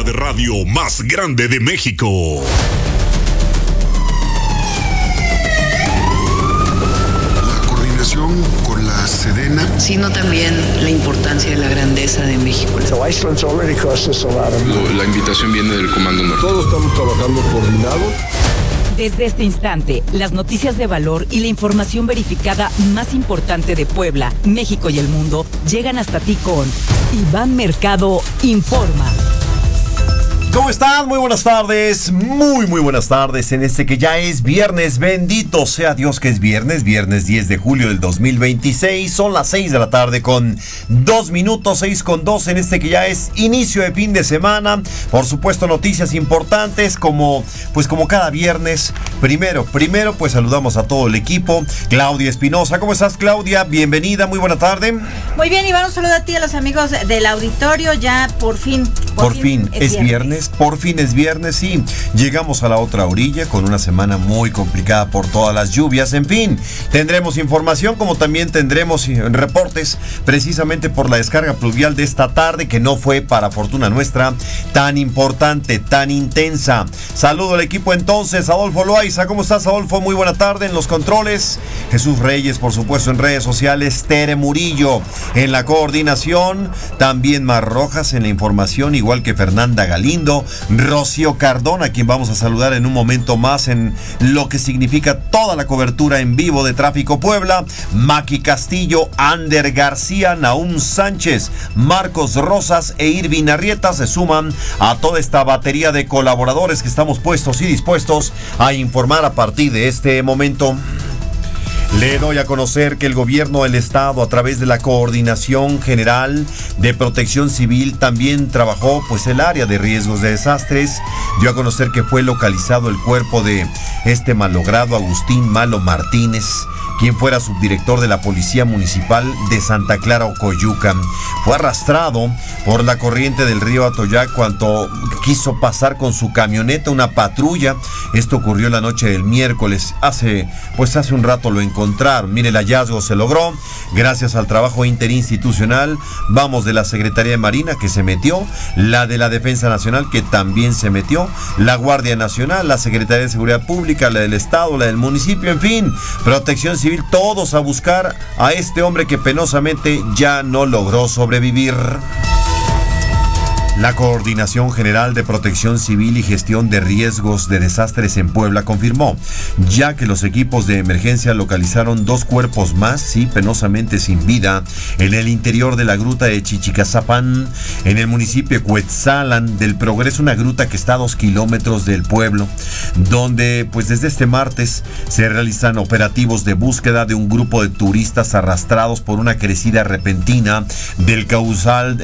de radio más grande de México. La coordinación con la Sedena, sino también la importancia de la grandeza de México. La invitación viene del Comando Norte. todos estamos trabajando coordinados. Desde este instante, las noticias de valor y la información verificada más importante de Puebla, México y el mundo llegan hasta ti con Iván Mercado Informa. ¿Cómo están? Muy buenas tardes, muy buenas tardes en este que ya es viernes. Bendito sea Dios que es viernes 10 de julio del 2026. Son las 6 de la tarde con 2 minutos, 6:02 en este que ya es inicio de fin de semana. Por supuesto, noticias importantes como cada viernes. Primero, pues saludamos a todo el equipo. Claudia Espinosa, ¿cómo estás, Claudia? Bienvenida, muy buena tarde. Muy bien, Iván, un saludo a ti y a los amigos del auditorio. Ya por fin es viernes. Por fin es viernes, sí. Llegamos a la otra orilla con una semana muy complicada por todas las lluvias. En fin, tendremos información como también tendremos reportes precisamente por la descarga pluvial de esta tarde, que no fue, para fortuna nuestra, tan importante, tan intensa. Saludo al equipo entonces. Adolfo Loaiza, ¿cómo estás, Adolfo? Muy buena tarde en los controles. Jesús Reyes, por supuesto, en redes sociales. Tere Murillo en la coordinación. También Mar Rojas en la información, igual que Fernanda Galindo. Rocío Cardona, a quien vamos a saludar en un momento más en lo que significa toda la cobertura en vivo de Tráfico Puebla. Maki Castillo, Ander García, Nahum Sánchez, Marcos Rosas e Irvin Arrieta se suman a toda esta batería de colaboradores que estamos puestos y dispuestos a informar a partir de este momento. Le doy a conocer que el gobierno del estado, a través de la Coordinación General de Protección Civil, también trabajó el área de riesgos de desastres. Dio a conocer que fue localizado el cuerpo de este malogrado Agustín Malo Martínez, quien fuera subdirector de la Policía Municipal de Santa Clara Ocoyuca. Fue arrastrado por la corriente del río Atoyac cuando quiso pasar con su camioneta una patrulla. Esto ocurrió la noche del miércoles. Hace un rato lo encontraron. Mire, el hallazgo se logró gracias al trabajo interinstitucional. Vamos, de la Secretaría de Marina, que se metió, la de la Defensa Nacional, que también se metió, la Guardia Nacional, la Secretaría de Seguridad Pública, la del Estado, la del municipio, en fin, Protección Civil, todos a buscar a este hombre que penosamente ya no logró sobrevivir. La Coordinación General de Protección Civil y Gestión de Riesgos de Desastres en Puebla confirmó ya que los equipos de emergencia localizaron 2 cuerpos más, sí, penosamente sin vida, en el interior de la gruta de Chichicazapán, en el municipio de Cuetzalan del Progreso, una gruta que está a 2 kilómetros del pueblo, donde desde este martes se realizan operativos de búsqueda de un grupo de turistas arrastrados por una crecida repentina del caudal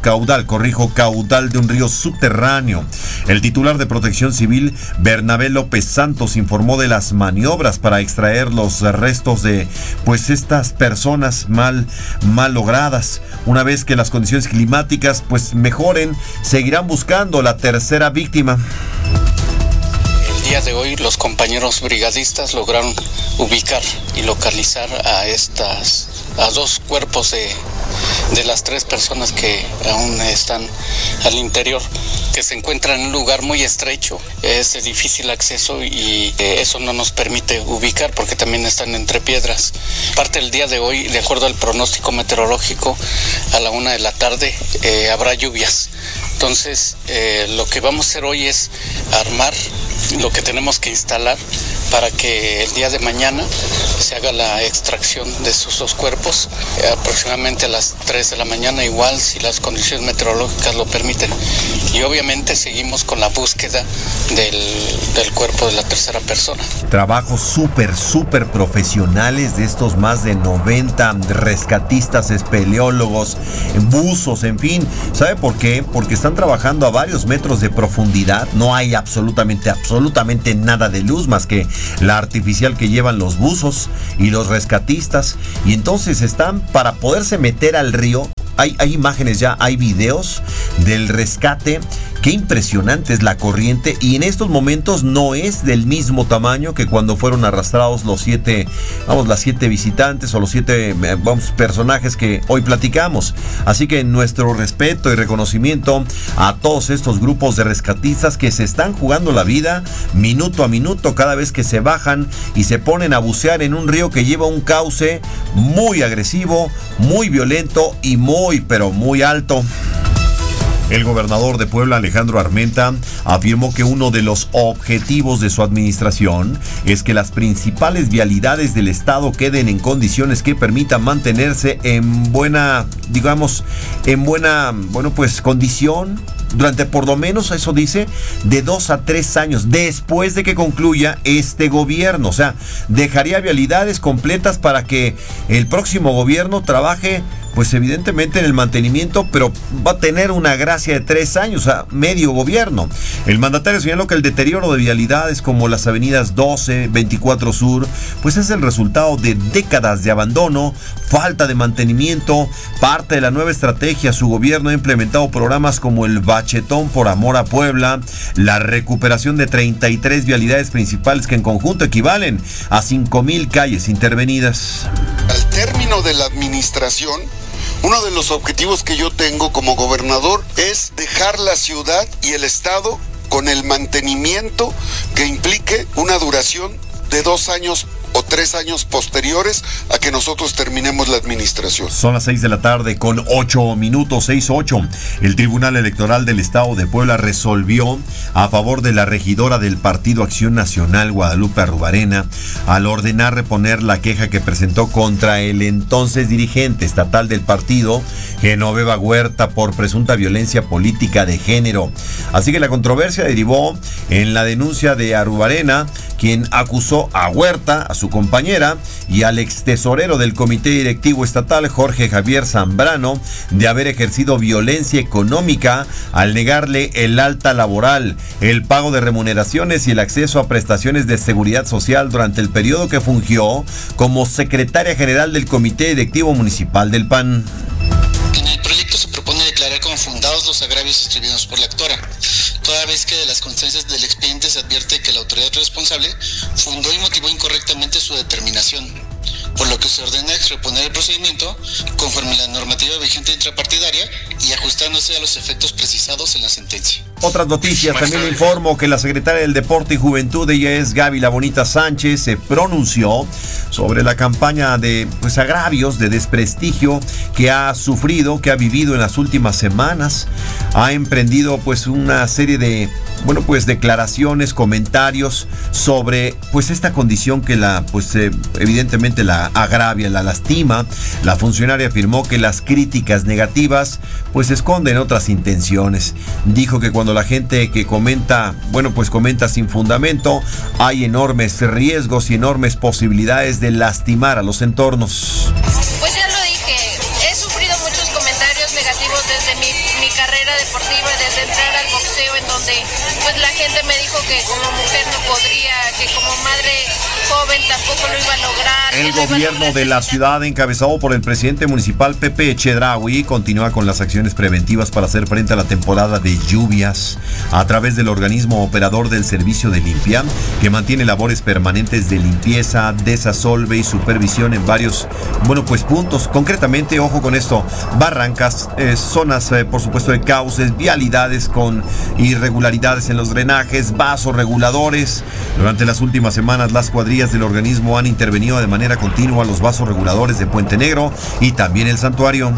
de un río subterráneo. El titular de Protección Civil, Bernabé López Santos, informó de las maniobras para extraer los restos de estas personas mal logradas. Una vez que las condiciones climáticas mejoren, seguirán buscando la tercera víctima. El día de hoy los compañeros brigadistas lograron ubicar y localizar a 2 cuerpos de las 3 personas que aún están al interior, que se encuentran en un lugar muy estrecho. Es de difícil acceso y eso no nos permite ubicar porque también están entre piedras. Parte del día de hoy, de acuerdo al pronóstico meteorológico, a la 1 de la tarde habrá lluvias. Entonces, lo que vamos a hacer hoy es armar lo que tenemos que instalar para que el día de mañana se haga la extracción de esos 2 cuerpos, aproximadamente a las 3 de la mañana, igual si las condiciones meteorológicas lo permiten. Y obviamente seguimos con la búsqueda del cuerpo de la tercera persona. Trabajos súper profesionales de estos más de 90 rescatistas, espeleólogos, buzos, en fin. ¿Sabe por qué? Porque están trabajando a varios metros de profundidad. No hay absolutamente nada de luz más que la artificial que llevan los buzos y los rescatistas. Y entonces están, para poderse meter al río, hay imágenes ya, hay videos del rescate qué impresionante es la corriente, y en estos momentos no es del mismo tamaño que cuando fueron arrastrados las 7 visitantes o los 7 personajes que hoy platicamos. Así que nuestro respeto y reconocimiento a todos estos grupos de rescatistas que se están jugando la vida minuto a minuto cada vez que se bajan y se ponen a bucear en un río que lleva un cauce muy agresivo, muy violento y muy, pero muy alto. El gobernador de Puebla, Alejandro Armenta, afirmó que uno de los objetivos de su administración es que las principales vialidades del estado queden en condiciones que permitan mantenerse en buena condición durante por lo menos, eso dice, de 2 a 3 años después de que concluya este gobierno. O sea, dejaría vialidades completas para que el próximo gobierno trabaje, pues evidentemente en el mantenimiento, pero va a tener una gracia de 3 años, o sea, medio gobierno. El mandatario señaló que el deterioro de vialidades como las avenidas 12, 24 Sur, pues es el resultado de décadas de abandono, falta de mantenimiento. Parte de la nueva estrategia, su gobierno ha implementado programas como el Bachetón por Amor a Puebla, la recuperación de 33 vialidades principales que en conjunto equivalen a 5,000 calles intervenidas. Al término de la administración, uno de los objetivos que yo tengo como gobernador es dejar la ciudad y el estado con el mantenimiento que implique una duración de 2 años o 3 años posteriores a que nosotros terminemos la administración. Son las 6 de la tarde con 8 minutos, 6:08. El Tribunal Electoral del Estado de Puebla resolvió a favor de la regidora del Partido Acción Nacional, Guadalupe Arrubarena, al ordenar reponer la queja que presentó contra el entonces dirigente estatal del partido, Genoveva Huerta, por presunta violencia política de género. Así que la controversia derivó en la denuncia de Arrubarena, quien acusó a Huerta, a su compañera, y al ex tesorero del Comité Directivo Estatal, Jorge Javier Zambrano, de haber ejercido violencia económica al negarle el alta laboral, el pago de remuneraciones y el acceso a prestaciones de seguridad social durante el periodo que fungió como secretaria general del Comité Directivo Municipal del PAN. En el proyecto se propone declarar como fundados los agravios escribidos por la actora, toda vez que de las constancias del expediente se advierte que la autoridad responsable fundó y motivó incorrectamente su determinación, por lo que se ordena reponer el procedimiento conforme a la normativa vigente intrapartidaria y ajustándose a los efectos precisados en la sentencia. Otras noticias, también le informo que la secretaria del Deporte y Juventud, ella es Gaby La Bonita Sánchez, se pronunció sobre la campaña de agravios, de desprestigio que ha sufrido, que ha vivido en las últimas semanas. Ha emprendido una serie de declaraciones, comentarios sobre esta condición que evidentemente la agravia, la lastima. La funcionaria afirmó que las críticas negativas esconden otras intenciones. Dijo que cuando la gente que comenta, comenta sin fundamento, hay enormes riesgos y enormes posibilidades de lastimar a los entornos. Pues ya lo dije, he sufrido muchos comentarios negativos desde mi carrera deportiva, desde entrar al boxeo, en donde la gente me dijo que como mujer no podría, que como madre joven tampoco lo iba a lograr. El gobierno de la ciudad, encabezado por el presidente municipal Pepe Chedraui, continúa con las acciones preventivas para hacer frente a la temporada de lluvias a través del organismo operador del servicio de limpia, que mantiene labores permanentes de limpieza, desasolve y supervisión en varios puntos. Concretamente, ojo con esto, barrancas, zonas por supuesto de cauces, vialidades con irregularidades en los drenajes, vasos reguladores. Durante las últimas semanas, las cuadrillas del organismo han intervenido de manera continua los vasos reguladores de Puente Negro y también el santuario.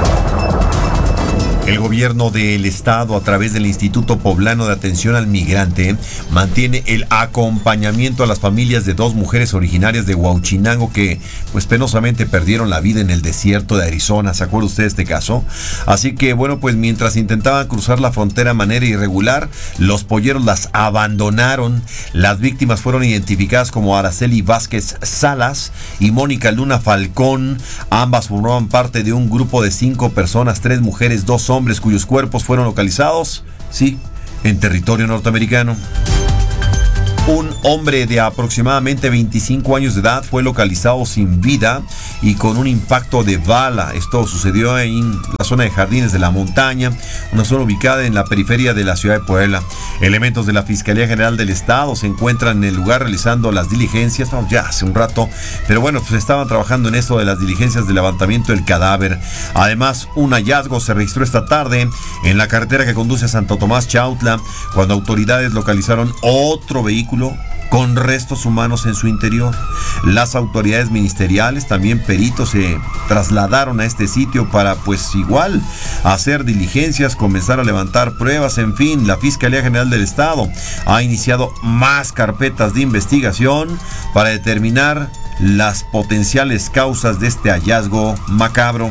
El gobierno del estado, a través del Instituto Poblano de Atención al Migrante, mantiene el acompañamiento a las familias de 2 mujeres originarias de Huauchinango que, penosamente perdieron la vida en el desierto de Arizona. ¿Se acuerda usted de este caso? Así que, mientras intentaban cruzar la frontera de manera irregular, los polleros las abandonaron. Las víctimas fueron identificadas como Araceli Vázquez Salas y Mónica Luna Falcón. Ambas formaban parte de un grupo de 5 personas, 3 mujeres, 2 hombres, cuyos cuerpos fueron localizados, en territorio norteamericano. Un hombre de aproximadamente 25 años de edad fue localizado sin vida y con un impacto de bala. Esto sucedió en la zona de Jardines de la Montaña, una zona ubicada en la periferia de la ciudad de Puebla. Elementos de la Fiscalía General del Estado se encuentran en el lugar realizando las diligencias, ya hace un rato, pero bueno, pues estaban trabajando en esto de las diligencias de levantamiento del cadáver. Además, un hallazgo se registró esta tarde en la carretera que conduce a Santo Tomás Chautla, cuando autoridades localizaron otro vehículo con restos humanos en su interior. Las autoridades ministeriales, también peritos, se trasladaron a este sitio para, pues igual, hacer diligencias, comenzar a levantar pruebas. En fin, la Fiscalía General del Estado ha iniciado más carpetas de investigación para determinar las potenciales causas de este hallazgo macabro.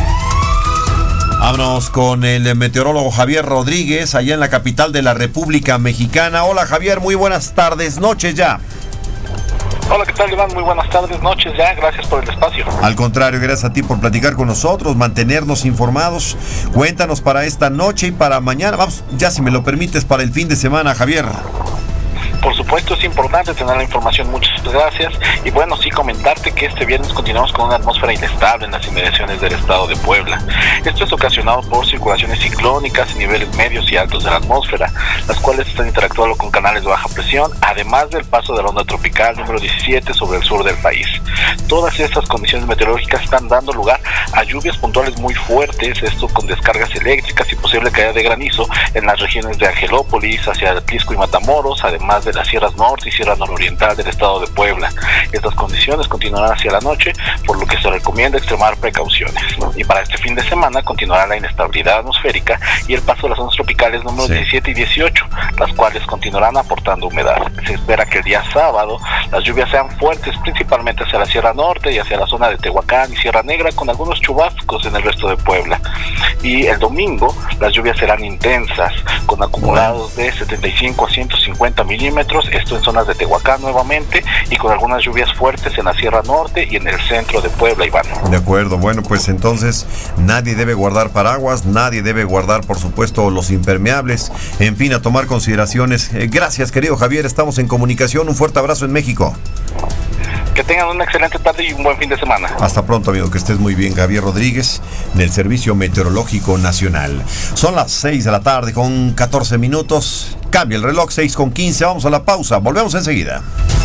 Vámonos con el meteorólogo Javier Rodríguez, allá en la capital de la República Mexicana. Hola Javier, muy buenas tardes, noches ya. Hola, ¿qué tal, Iván? Muy buenas tardes, noches ya, gracias por el espacio. Al contrario, gracias a ti por platicar con nosotros, mantenernos informados. Cuéntanos para esta noche y para mañana, vamos, ya si me lo permites, para el fin de semana, Javier. Por supuesto, es importante tener la información, muchas gracias. Y bueno, sí comentarte que este viernes continuamos con una atmósfera inestable en las inmediaciones del estado de Puebla. Esto es ocasionado por circulaciones ciclónicas en niveles medios y altos de la atmósfera, las cuales están interactuando con canales de baja presión, además del paso de la onda tropical número 17 sobre el sur del país. Todas estas condiciones meteorológicas están dando lugar a lluvias puntuales muy fuertes, esto con descargas eléctricas y posible caída de granizo en las regiones de Angelópolis, hacia Atlisco y Matamoros, además de las sierras norte y sierra nororiental del estado de Puebla. Estas condiciones continuarán hacia la noche, por lo que se recomienda extremar precauciones. Y para este fin de semana continuará la inestabilidad atmosférica y el paso de las ondas tropicales número 17 y 18, las cuales continuarán aportando humedad. Se espera que el día sábado las lluvias sean fuertes, principalmente hacia la sierra norte y hacia la zona de Tehuacán y Sierra Negra, con algunos chubascos en el resto de Puebla. Y el domingo las lluvias serán intensas, con acumulados de 75 a 150 milímetros, esto en zonas de Tehuacán nuevamente, y con algunas lluvias fuertes en la Sierra Norte y en el centro de Puebla, Iván. De acuerdo, bueno, pues entonces nadie debe guardar paraguas, nadie debe guardar, por supuesto, los impermeables, en fin, a tomar consideraciones. Gracias, querido Javier, estamos en comunicación, un fuerte abrazo en México. Que tengan una excelente tarde y un buen fin de semana. Hasta pronto, amigo, que estés muy bien. Javier Rodríguez, del Servicio Meteorológico Nacional. Son las 6 de la tarde con 14 minutos. Cambia el reloj, 6:15. Vamos a la pausa. Volvemos enseguida.